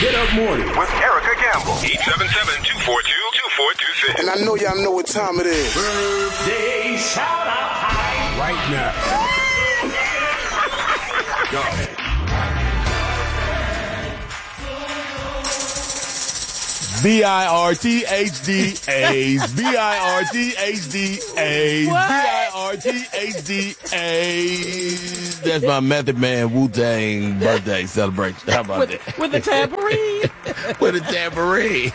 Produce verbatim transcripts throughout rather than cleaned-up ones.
Get Up Morning with Erica Campbell. eight seven seven, two four two, two four two six. And I know y'all know what time it is. Birthday shout out time right now. Go ahead. B I R T H D A's. B I R T H D A's. B I R T H D A's. That's my Method Man Wu-Tang birthday celebration. How about with, that? With a tambourine. With a tambourine.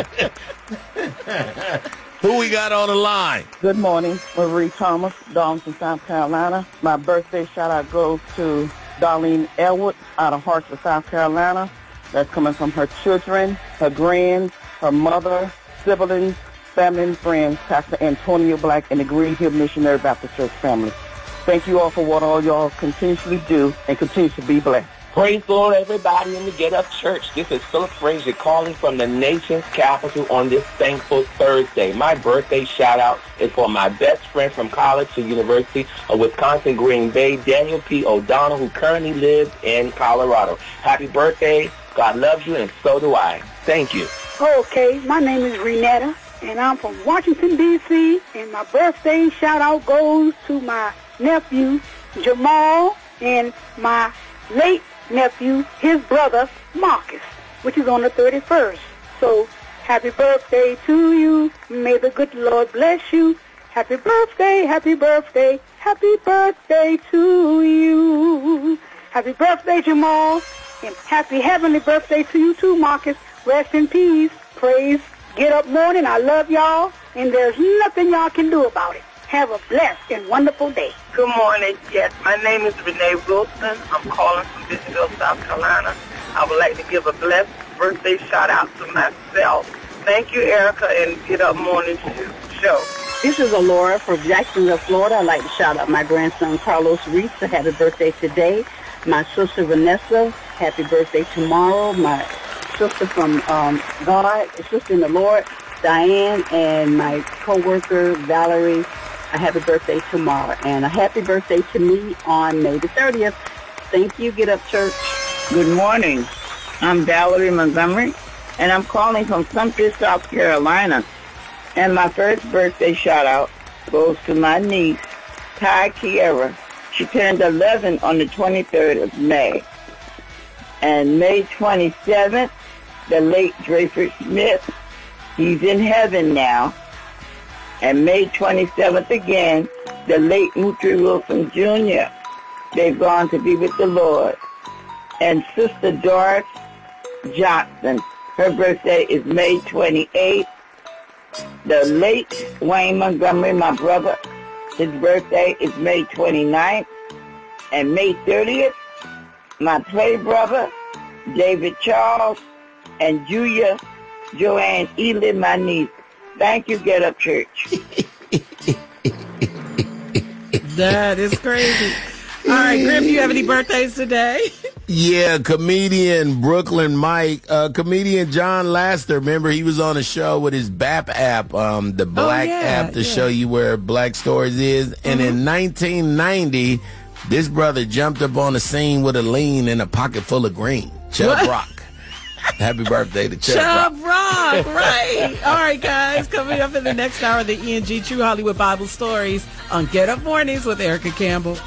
Who we got on the line? Good morning, Marie Thomas, Darlington, South Carolina. My birthday shout-out goes to Darlene Elwood out of Hartsville, South Carolina. That's coming from her children, her grands, her mother, siblings, family, and friends, Pastor Antonio Black and the Green Hill Missionary Baptist Church family. Thank you all for what all y'all continuously do and continue to be blessed. Praise the Lord, everybody in the Get Up Church. This is Philip Frazier calling from the nation's capital on this thankful Thursday. My birthday shout-out is for my best friend from college to University of Wisconsin, Green Bay, Daniel P. O'Donnell, who currently lives in Colorado. Happy birthday. God loves you, and so do I. Thank you. Okay, my name is Renetta, and I'm from Washington, D C, and my birthday shout-out goes to my nephew, Jamal, and my late nephew, his brother, Marcus, which is on the thirty-first. So, happy birthday to you. May the good Lord bless you. Happy birthday, happy birthday, happy birthday to you. Happy birthday, Jamal, and happy heavenly birthday to you too, Marcus. Rest in peace. Praise. Get Up Morning. I love y'all, and there's nothing y'all can do about it. Have a blessed and wonderful day. Good morning. Yes, my name is Renee Wilson. I'm calling from Bishopville, South Carolina. I would like to give a blessed birthday shout-out to myself. Thank you, Erica, and Get Up Morning show. This is Alora from Jacksonville, Florida. I'd like to shout out my grandson, Carlos Reese, a happy birthday today. My sister, Vanessa, happy birthday tomorrow. My sister from um, God, sister in the Lord, Diane, and my co-worker, Valerie, a happy birthday tomorrow. And a happy birthday to me on May the thirtieth. Thank you, Get Up Church. Good morning. I'm Valerie Montgomery, and I'm calling from Sumter, South Carolina. And my first birthday shout-out goes to my niece, Ty Kiera. She turned eleven on the twenty-third of May. And May twenty-seventh, the late Draper Smith, he's in heaven now. And May twenty-seventh again, the late Mutri Wilson Junior They've gone to be with the Lord. And Sister Doris Johnson, her birthday is May twenty-eighth. The late Wayne Montgomery, my brother, his birthday is May twenty-ninth. And May thirtieth, my play brother, David Charles, and Julia Joanne Ely, my niece. Thank you, Get Up Church. That is crazy. All right, Griff, you have any birthdays today? Yeah, comedian Brooklyn Mike, uh, comedian John Laster. Remember, he was on a show with his B A P app, um, the Black oh, yeah, app to yeah. show you where Black Stories is. And mm-hmm. in nineteen ninety, this brother jumped up on the scene with a lean and a pocket full of green. Chubb What? Rock. Happy birthday to Chubb, Chubb Rock. Rock, right. All right, guys, coming up in the next hour, the E and G True Hollywood Bible Stories on Get Up Mornings with Erica Campbell.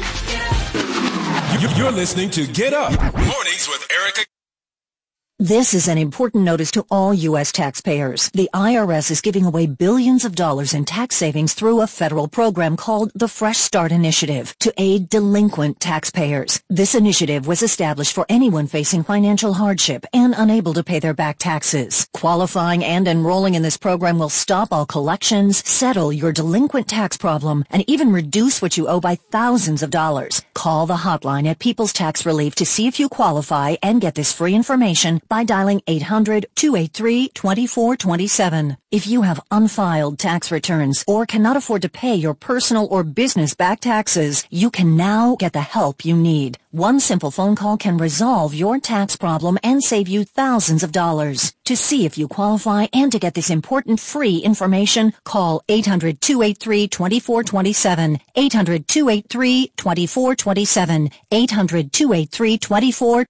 You're listening to Get Up Mornings with Erica. This is an important notice to all U S taxpayers. The I R S is giving away billions of dollars in tax savings through a federal program called the Fresh Start Initiative to aid delinquent taxpayers. This initiative was established for anyone facing financial hardship and unable to pay their back taxes. Qualifying and enrolling in this program will stop all collections, settle your delinquent tax problem, and even reduce what you owe by thousands of dollars. Call the hotline at People's Tax Relief to see if you qualify and get this free information by dialing eight hundred, two eight three, two four two seven. If you have unfiled tax returns or cannot afford to pay your personal or business back taxes, you can now get the help you need. One simple phone call can resolve your tax problem and save you thousands of dollars. To see if you qualify and to get this important free information, call eight hundred, two eight three, two four two seven, eight hundred, two eight three, two four two seven, eight hundred, two eight three, two four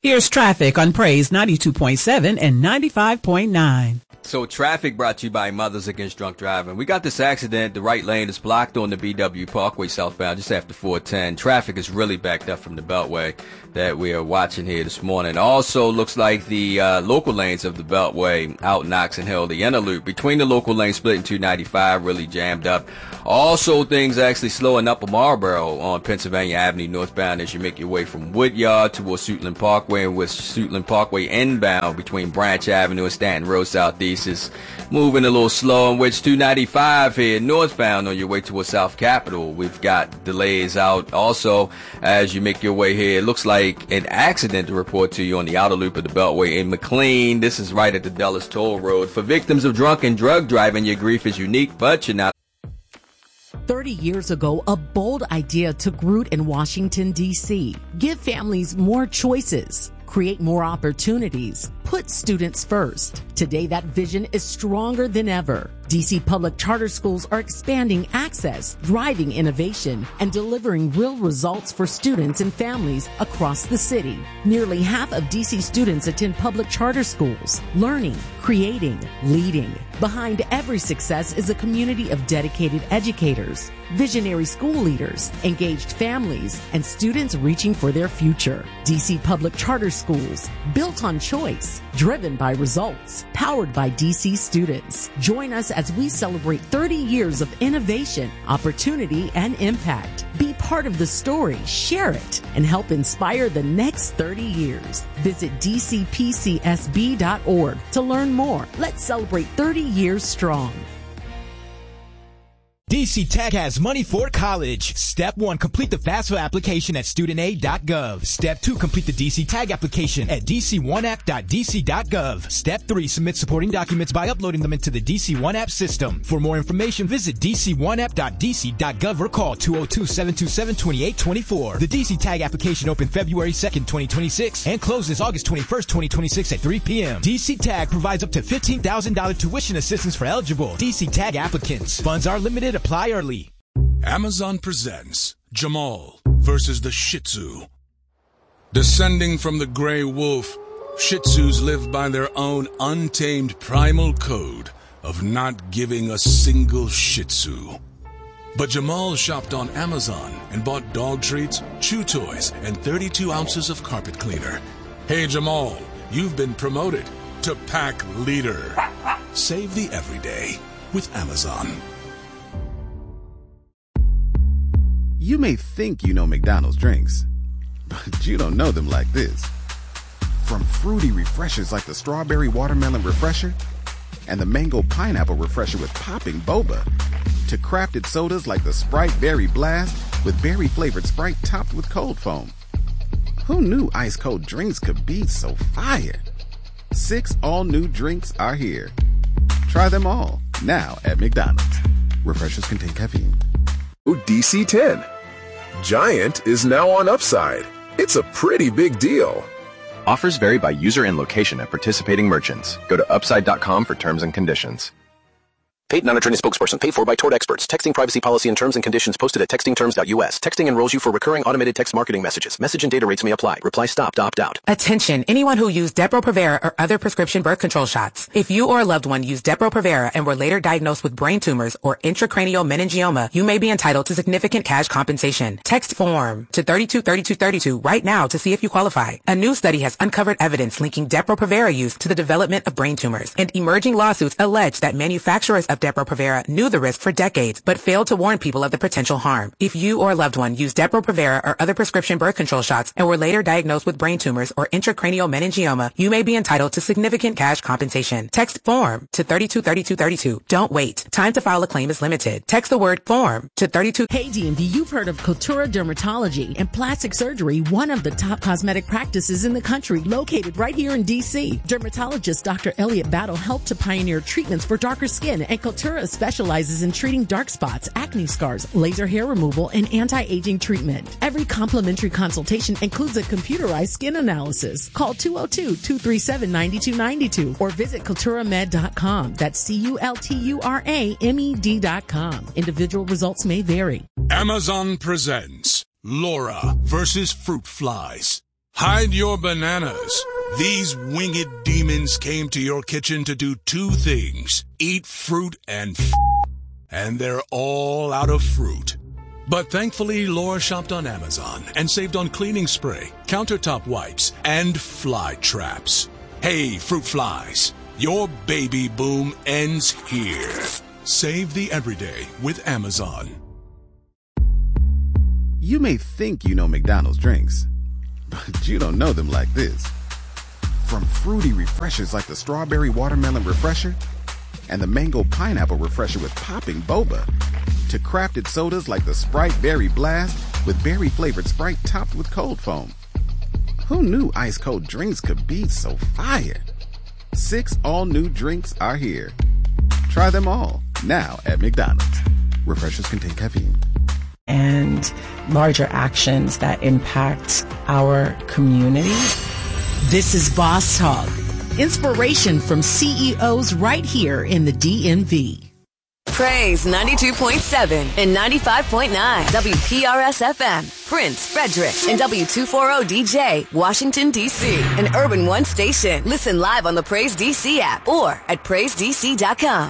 Here's traffic on Praise ninety-two point seven and ninety-five point nine. So traffic brought to you by Mothers Against Drunk Driving. We got this accident. The right lane is blocked on the B W Parkway southbound just after four ten. Traffic is really backed up from the Beltway that we are watching here this morning. Also looks like the uh, local lanes of the Beltway out in Oxon Hill, the inner loop between the local lanes split in two ninety-five really jammed up. Also things actually slowing up a Marlboro on Pennsylvania Avenue northbound as you make your way from Woodyard towards Suitland Parkway, and with Suitland Parkway inbound between Branch Avenue and Stanton Road Southeast is moving a little slow, in which two ninety-five here northbound on your way towards South Capitol. We've got delays out also as you make your way here. It looks like an accident to report to you on the outer loop of the Beltway in McLean. This is right at the Dulles Toll Road. For victims of drunk and drug driving, your grief is unique, but you're not. thirty years ago, a bold idea took root in Washington, D C. Give families more choices, create more opportunities, put students first. Today, that vision is stronger than ever. D C public charter schools are expanding access, driving innovation, and delivering real results for students and families across the city. Nearly half of D C students attend public charter schools, learning, creating, leading. Behind every success is a community of dedicated educators, visionary school leaders, engaged families, and students reaching for their future. D C public charter schools, built on choice, driven by results, powered by D C students. Join us as we celebrate thirty years of innovation, opportunity, and impact. Be part of the story, share it, and help inspire the next thirty years. Visit d c p c s b dot org to learn more. Let's celebrate thirty years strong. D C Tech has money for college. Step one, complete the FAFSA application at student aid dot gov. Step two, complete the D C Tag application at d c one app dot d c dot gov. Step three, submit supporting documents by uploading them into the D C one App system. For more information, visit d c one app dot d c dot gov or call two oh two, seven two seven, two eight two four. The D C Tag application opened February second, twenty twenty-six and closes August twenty-first, twenty twenty-six at three p.m. D C Tag provides up to fifteen thousand dollars tuition assistance for eligible D C Tag applicants. Funds are limited. Apply early. Amazon presents Jamal versus the Shih Tzu. Descending from the gray wolf, Shih Tzus live by their own untamed primal code of not giving a single Shih Tzu. But Jamal shopped on Amazon and bought dog treats, chew toys, and thirty-two ounces of carpet cleaner. Hey Jamal, you've been promoted to pack leader. Save the everyday with Amazon. You may think you know McDonald's drinks, but you don't know them like this. From fruity refreshers like the Strawberry Watermelon Refresher and the Mango Pineapple Refresher with popping boba, to crafted sodas like the Sprite Berry Blast with berry-flavored Sprite topped with cold foam. Who knew ice-cold drinks could be so fire? Six all-new drinks are here. Try them all, now at McDonald's. Refreshers contain caffeine. D C ten. Giant is now on Upside. It's a pretty big deal. Offers vary by user and location at participating merchants. Go to upside dot com for terms and conditions. Paid non-attorney spokesperson paid for by Tort Experts. Texting privacy policy and terms and conditions posted at texting terms dot u s. Texting enrolls you for recurring automated text marketing messages. Message and data rates may apply. Reply stop to opt out. Attention, anyone who used Depo-Provera or other prescription birth control shots. If you or a loved one used Depo-Provera and were later diagnosed with brain tumors or intracranial meningioma, you may be entitled to significant cash compensation. Text FORM to thirty-two thirty-two thirty-two right now to see if you qualify. A new study has uncovered evidence linking Depo-Provera use to the development of brain tumors, and emerging lawsuits allege that manufacturers of Depo-Provera knew the risk for decades, but failed to warn people of the potential harm. If you or a loved one used Depo-Provera or other prescription birth control shots and were later diagnosed with brain tumors or intracranial meningioma, you may be entitled to significant cash compensation. Text FORM to thirty-two thirty-two thirty-two. Don't wait. Time to file a claim is limited. Text the word FORM to thirty-two. Hey D M V, you've heard of Cultura Dermatology and Plastic Surgery, one of the top cosmetic practices in the country, located right here in D C. Dermatologist Doctor Elliot Battle helped to pioneer treatments for darker skin, and Cultura specializes in treating dark spots, acne scars, laser hair removal, and anti-aging treatment. Every complimentary consultation includes a computerized skin analysis. Call two oh two, two three seven, nine two nine two or visit cultura med dot com. That's C U L T U R A M E D dot com. Individual results may vary. Amazon presents Laura versus Fruit Flies. Hide your bananas. These winged demons came to your kitchen to do two things: eat fruit and f***, and they're all out of fruit. But thankfully, Laura shopped on Amazon and saved on cleaning spray, countertop wipes, and fly traps. Hey, fruit flies, your baby boom ends here. Save the everyday with Amazon. You may think you know McDonald's drinks, but you don't know them like this. From fruity refreshers like the strawberry watermelon refresher and the mango pineapple refresher with popping boba, to crafted sodas like the Sprite Berry Blast with berry-flavored Sprite topped with cold foam. Who knew ice-cold drinks could be so fire? Six all-new drinks are here. Try them all, now at McDonald's. Refreshers contain caffeine. And larger actions that impact our community. This is Boss Talk. Inspiration from C E Os right here in the D M V. Praise ninety-two point seven and ninety-five point nine W P R S F M, Prince, Frederick, and W two forty D J, Washington, D C, an Urban One station. Listen live on the Praise D C app or at praise d c dot com.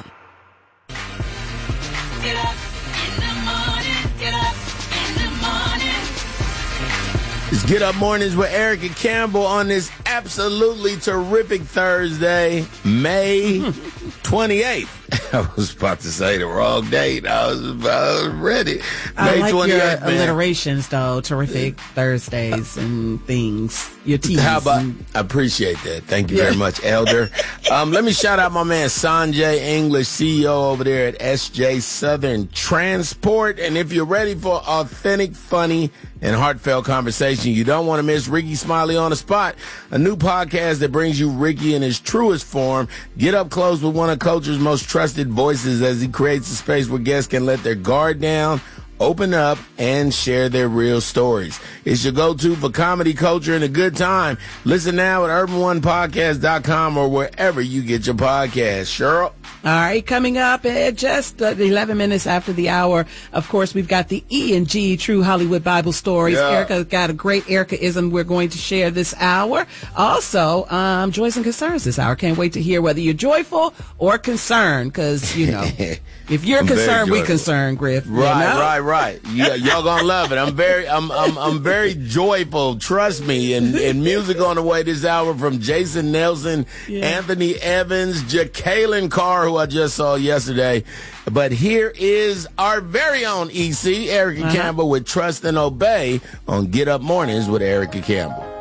Get up in the morning, get up in the morning. It's Get Up Mornings with Erica Campbell on this absolutely terrific Thursday, May twenty-eighth. I was about to say the wrong date. I was, I was ready. I May like your twenty-eighth, man. alliterations, though. Terrific Thursdays and things. Your teas. How about? And- I appreciate that. Thank you Yeah. very much, Elder. um, let me shout out my man Sanjay English, C E O over there at S J Southern Transport. And if you're ready for authentic, funny, and heartfelt conversation, you don't want to miss Ricky Smiley on the Spot, a new podcast that brings you Ricky in his truest form. Get up close with one of culture's most trusted voices as he creates a space where guests can let their guard down, open up, and share their real stories. It's your go-to for comedy, culture, and a good time. Listen now at urban one podcast dot com or wherever you get your podcasts. Cheryl? All right, coming up at just uh, eleven minutes after the hour, of course, we've got the E and G True Hollywood Bible Stories. Yeah. Erica's got a great Erica-ism we're going to share this hour. Also, um, joys and concerns this hour. Can't wait to hear whether you're joyful or concerned, because, you know, if you're I'm very concerned, we joyful. concerned, Griff. Right, you know? right, right. You, y'all gonna love it. I'm very, I'm, I'm, I'm very joyful. Trust me. And, and music on the way this hour from Jason Nelson, Yeah. Anthony Evans, Jacqueline Carr, who I just saw yesterday. But here is our very own E C, Erica Uh-huh. Campbell, with Trust and Obey on Get Up Mornings with Erica Campbell.